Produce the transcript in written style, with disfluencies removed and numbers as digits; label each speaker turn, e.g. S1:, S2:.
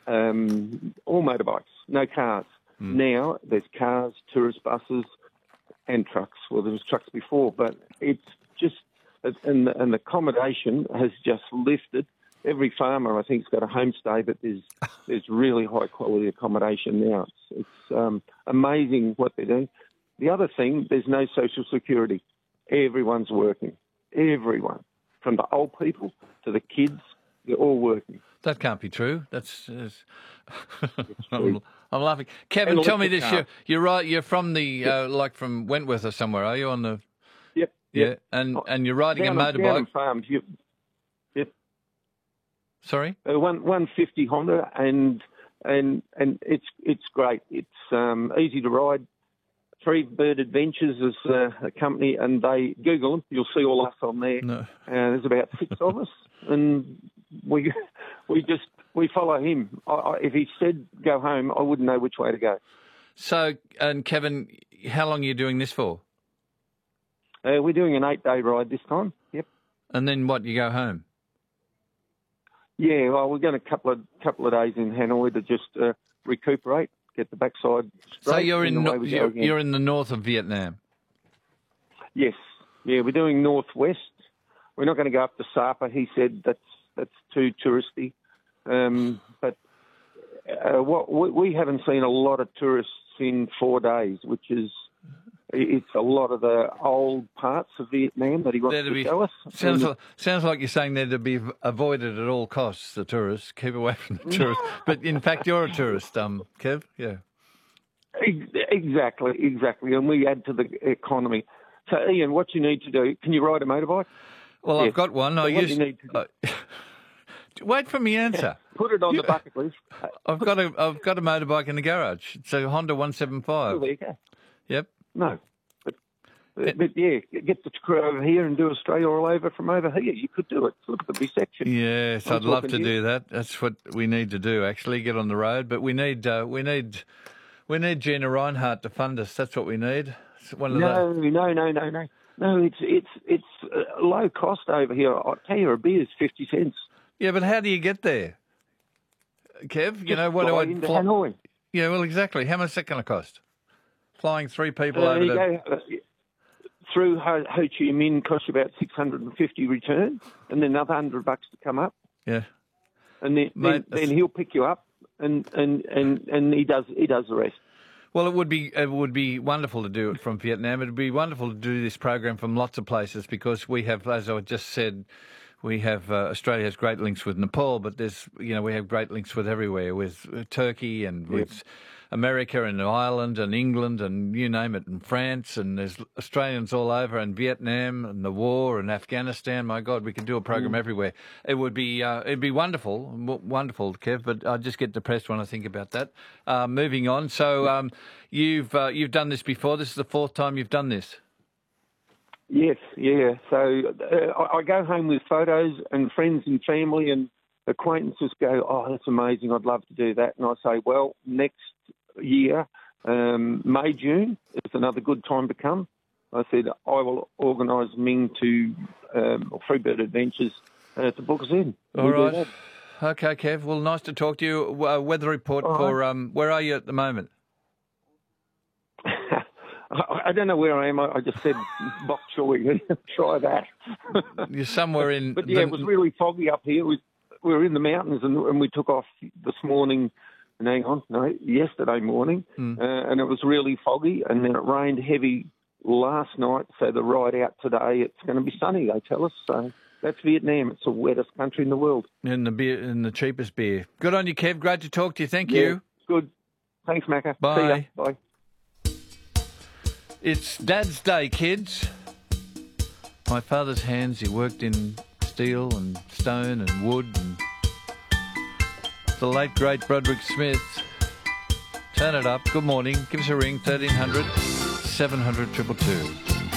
S1: all motorbikes, no cars. Now there's cars, tourist buses, and trucks. Well, there was trucks before, but it's just, and the accommodation has just lifted. Every farmer, I think, has got a homestay, but there's really high quality accommodation now. It's amazing what they're doing. The other thing, there's no social security. Everyone's working. Everyone, from the old people to the kids, they're all working.
S2: That can't be true. That's I'm laughing. Kevin, tell me this: you're right. You're from the like from Wentworth or somewhere, are you? On the
S1: Yep.
S2: Yeah, and you're riding a motorbike.
S1: Down on farms. Yep.
S2: Sorry.
S1: 150 Honda, and it's great. It's easy to ride. Three Bird Adventures is a company, and they Google them. You'll see all us on there.
S2: No.
S1: There's about 6 of us, and we follow him. If he said go home, I wouldn't know which way to go.
S2: So, and Kevin, how long are you doing this for?
S1: We're doing an 8-day ride this time. Yep.
S2: And then what? You go home?
S1: Yeah. Well, we're going a couple of days in Hanoi to just recuperate, get the backside straight.
S2: So you're in the north of Vietnam.
S1: Yes. Yeah, we're doing northwest. We're not going to go up to Sapa. He said that's too touristy. But we haven't seen a lot of tourists in 4 days, which is it's a lot of the old parts of Vietnam that he wants to show us.
S2: Sounds like you're saying they're to be avoided at all costs, the tourists. Keep away from the tourists. But in fact, you're a tourist, Kev. Yeah.
S1: Exactly. And we add to the economy. So, Ian, what you need to do, can you ride a motorbike?
S2: Well, yes. I've got one. Wait for me answer.
S1: Put it on the bucket list.
S2: I've got a motorbike in the garage. It's a Honda 175.
S1: Oh, there you go.
S2: Yep.
S1: No. But yeah, get the crew over here and do Australia all over from over here. You could do it. Look at the reception.
S2: Yes, I'd love to do that. That's what we need to do, actually, get on the road. But we need Gina Reinhardt to fund us. That's what we need. No, it's low cost over here. I'll tell you, a beer is 50 cents. Yeah, but how do you get there, Kev? You know, what do I
S1: into Hanoi?
S2: Yeah, well, exactly. How much is that going to cost? Flying 3 people over to...
S1: through Ho Chi Minh costs you about $650 return, and then another $100 to come up.
S2: Yeah,
S1: and then he'll pick you up, and he does the rest.
S2: Well, it would be wonderful to do it from Vietnam. It would be wonderful to do this program from lots of places because we have, as I just said, we have Australia has great links with Nepal, but we have great links with everywhere, with Turkey and with America and Ireland and England and you name it, and France, and there's Australians all over, and Vietnam and the war and Afghanistan. My God, we could do a program everywhere. It would be it'd be wonderful, Kev. But I just get depressed when I think about that. Moving on. So you've done this before. This is the 4th time you've done this.
S1: Yes, yeah. So I go home with photos, and friends and family and acquaintances go, "Oh, that's amazing! I'd love to do that." And I say, "Well, next year, May, June, is another good time to come." I said, "I will organise Ming to Freebird Adventures to book us in."
S2: All right. Okay, Kev. Well, nice to talk to you. Weather report for where are you at the moment?
S1: I don't know where I am. I just said bok choy. Try that.
S2: You're somewhere in...
S1: But yeah, it was really foggy up here. We were in the mountains and we took off this morning, yesterday morning, and it was really foggy, and then it rained heavy last night, so the ride out today, it's going to be sunny, they tell us, so that's Vietnam. It's the wettest country in the world.
S2: And the cheapest beer. Good on you, Kev. Great to talk to you. Thank you.
S1: Good. Thanks, Macca.
S2: Bye.
S1: See ya. Bye.
S2: It's Dad's Day, kids. My father's hands, he worked in steel and stone and wood. And the late, great Broderick Smith. Turn it up. Good morning. Give us a ring, 1300 700 222.